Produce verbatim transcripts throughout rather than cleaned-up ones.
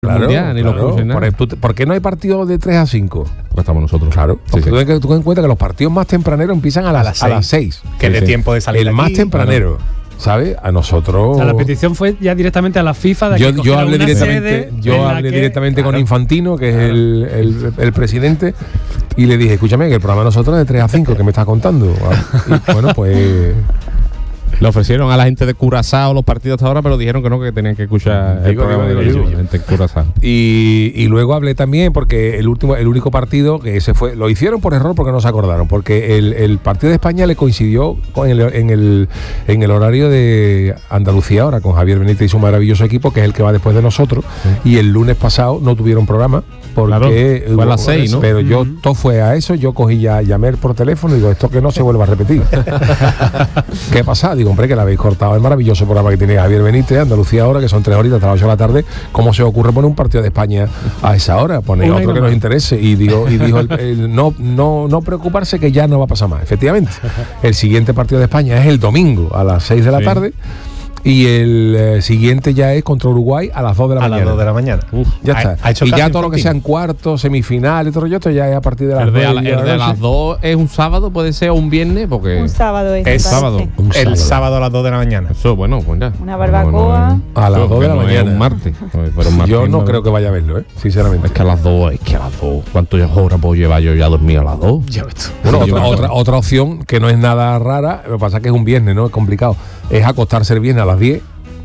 Claro, mundial, ni claro. los cursos, nada. ¿Por, ¿Por qué no hay partidos de tres a cinco? Porque estamos nosotros. Claro, porque Sí, tú, sí. ten- tú ten en cuenta que los partidos más tempraneros empiezan a las, A las a las seis. Que Sí, dé sí. tiempo de salir El de más aquí. tempranero, ¿sabes? A nosotros... O sea, la petición fue ya directamente a la FIFA de que Yo, yo cogiera hablé una directamente, sede yo en la hablé que- directamente con claro. Infantino, que es el, el, el presidente, y le dije, escúchame, que el programa de nosotros es de tres a cinco, ¿qué me estás contando? Y bueno, pues... Le ofrecieron a la gente de Curazao los partidos hasta ahora, pero dijeron que no, que tenían que escuchar el Digo, programa digo, de digo, ellos, digo. la gente de Curazao. Y, y luego hablé también porque el último, el único partido que ese fue, lo hicieron por error porque no se acordaron, porque el, el partido de España le coincidió con el, en, el, en el horario de Andalucía ahora, con Javier Benítez y su maravilloso equipo, que es el que va después de nosotros, y el lunes pasado no tuvieron programa porque Claro, fue a las seis, ¿no? Pero yo todo fue a eso, yo cogí ya, llamé por teléfono y digo, esto que no se vuelva a repetir. ¿Qué pasa? Digo, hombre, que la habéis cortado el maravilloso programa que tiene Javier Benítez, Andalucía ahora, que son tres horitas hasta las ocho de la tarde. ¿Cómo se os ocurre poner un partido de España a esa hora? Poner Una y otro no que nos más. interese. Y digo, y dijo el- el no, no, no preocuparse que ya no va a pasar más. Efectivamente, el siguiente partido de España es el domingo a las seis de la Sí. tarde. Y el eh, siguiente ya es contra Uruguay a las dos de la A mañana. las dos de la mañana. Uf. Ya Ha- está. ha hecho y ya caso todo lo que Infantino. sean cuartos, semifinales y todo esto ya es a partir de las El de, a nueve la- de el la de noche. las dos es un sábado, puede ser, o un viernes, porque... Un sábado es. Es me sábado. parece. Un El sábado. sábado a las dos de la mañana. Eso, bueno, pues ya. Una barbacoa. A las Eso, dos de que la no es mañana. un martes. Pero un martes Yo no creo que vaya a verlo, ¿eh? Sinceramente. Es que a las dos, es que a las dos. ¿Cuántas horas puedo llevar yo ya a dormir a las dos? Ya ves tú. Bueno, Sí, otra, yo- otra, otra opción que no es nada rara, lo que pasa es que es un viernes, ¿no? Es complicado. Es acostarse el viernes a las diez,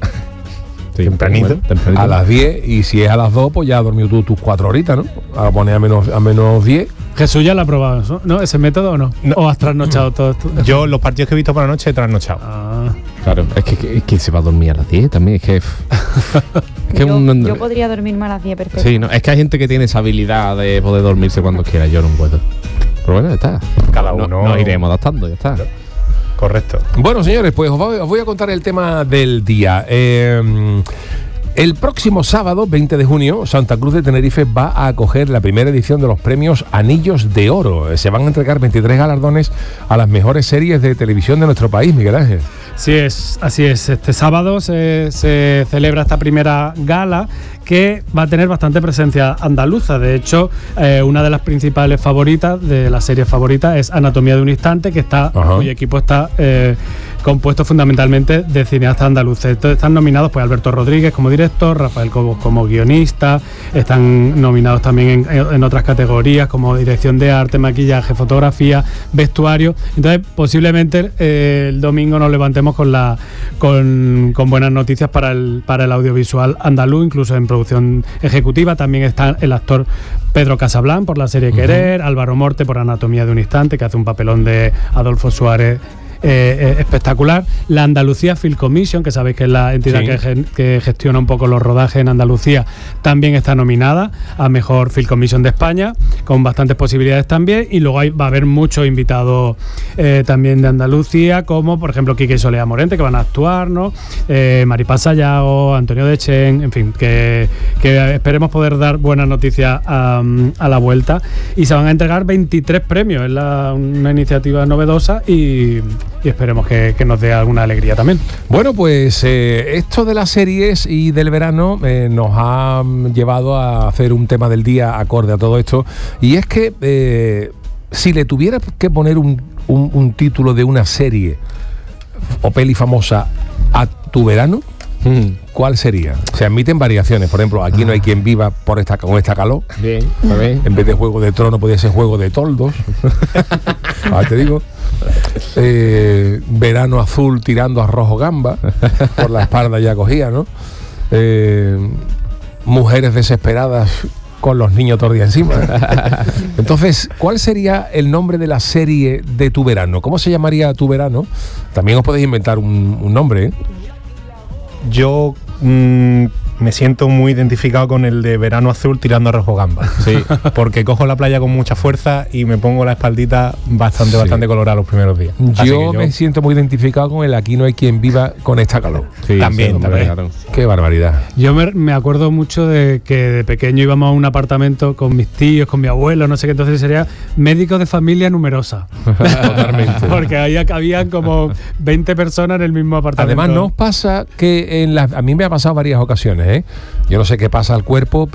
Sí, Tempranito. bueno, tempranito. a las diez, y si es a las dos, pues ya has dormido tú tus cuatro horitas, ¿no? A poner a menos, a menos diez. Jesús ya lo ha probado, ¿no? ¿No? ¿Ese método o no? No. ¿O has trasnochado todo esto? Yo los partidos que he visto por la noche he trasnochado. Ah, Claro, es que, que, es que se va a dormir a las diez también, es que... es que yo, un- yo podría dormirme a las diez perfecto. Sí, no, es que hay gente que tiene esa habilidad de poder dormirse cuando quiera, yo no puedo. Pero bueno, ya está. Cada No- uno- Nos iremos adaptando, ya está. Correcto. Bueno, señores, pues os voy, os voy a contar el tema del día. Eh, el próximo sábado, veinte de junio, Santa Cruz de Tenerife va a acoger la primera edición de los premios Anillos de Oro. Eh, Se van a entregar veintitrés galardones a las mejores series de televisión de nuestro país, Miguel Ángel. sí es, así es. Este sábado se, se celebra esta primera gala que va a tener bastante presencia andaluza. De hecho, eh, una de las principales favoritas, de las series favoritas, es Anatomía de un Instante, que está, Ajá. cuyo equipo está eh, compuesto fundamentalmente de cineastas andaluces. Entonces, están nominados pues Alberto Rodríguez como director, Rafael Cobos como guionista, están nominados también en, en otras categorías como dirección de arte, maquillaje, fotografía, vestuario. Entonces, posiblemente eh, el domingo nos levantemos con la con, con buenas noticias para el para el audiovisual andaluz, incluso en producción ejecutiva. También está el actor Pedro Casablanc por la serie Querer, Álvaro Morte por Anatomía de un Instante, que hace un papelón de Adolfo Suárez eh, eh, espectacular. La Andalucía Film Commission, que sabéis que es la entidad Sí. que, gen- que gestiona un poco los rodajes en Andalucía, también está nominada a Mejor Film Commission de España, con bastantes posibilidades también. Y luego hay, va a haber muchos invitados eh, también de Andalucía, como por ejemplo Quique y Soledad Morente, que van a actuar, ¿no? Eh, Maripaz Sayago, Antonio Dechen, en fin, que, que esperemos poder dar buenas noticias a, a la vuelta. Y se van a entregar veintitrés premios, es la- una iniciativa novedosa y, y esperemos que, que nos dé alguna alegría también. Bueno, pues eh, esto de las series y del verano eh, nos ha mm, llevado a hacer un tema del día acorde a todo esto. Y es que eh, si le tuviera que poner un, un- un título de una serie o peli famosa a tu verano, Mm. ¿cuál sería? Se admiten variaciones. Por ejemplo, Aquí no hay quien viva por esta, con esta calor. Bien, a ver. En vez de Juego de Tronos podría ser Juego de Toldos. Ahora te digo. Eh, verano azul tirando a rojo gamba. Por la espalda ya cogía, ¿no? Eh, mujeres desesperadas con los niños todo el día encima. Entonces, ¿cuál sería el nombre de la serie de tu verano? ¿Cómo se llamaría tu verano? También os podéis inventar un, un nombre, ¿eh? Yo mm, me siento muy identificado con el de verano azul tirando a rojo gamba. Sí. Porque cojo la playa con mucha fuerza y me pongo la espaldita bastante, Sí. bastante colorada los primeros días. Así Yo, que me siento muy identificado con el Aquí no hay quien viva con esta calor. Sí, También, sí, hombre, también. claro. Qué barbaridad. Yo me, me acuerdo mucho de que de pequeño íbamos a un apartamento con mis tíos, con mi abuelo, no sé qué, entonces sería médicos de familia numerosa. Totalmente. Porque ahí habían como veinte personas en el mismo apartamento. Además, ¿no os pasa que en las, a mí me ha pasado varias ocasiones ¿eh? Yo no sé qué pasa al cuerpo,